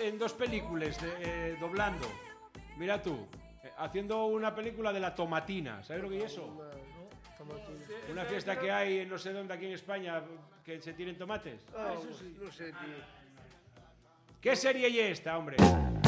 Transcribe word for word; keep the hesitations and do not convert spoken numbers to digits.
en dos películas de, eh, doblando. Mira tú, eh, haciendo una película de la tomatina. ¿Sabes lo que es eso? Una, ¿no? Tomatina. Una fiesta que hay en no sé dónde aquí en España que se tiren tomates. Ah, no sé, tío. ¿Qué serie es esta, hombre?